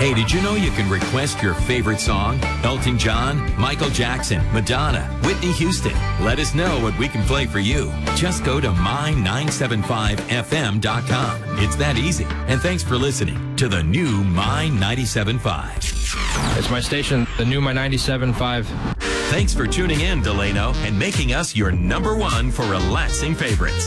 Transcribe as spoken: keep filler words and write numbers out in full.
Hey, did you know you can request your favorite song? Elton John, Michael Jackson, Madonna, Whitney Houston. Let us know what we can play for you. Just go to my nine seven five F M dot com. It's that easy. And thanks for listening to the new My ninety-seven point five. It's my station, the new My ninety-seven point five. Thanks for tuning in, Delano, and making us your number one for relaxing favorites.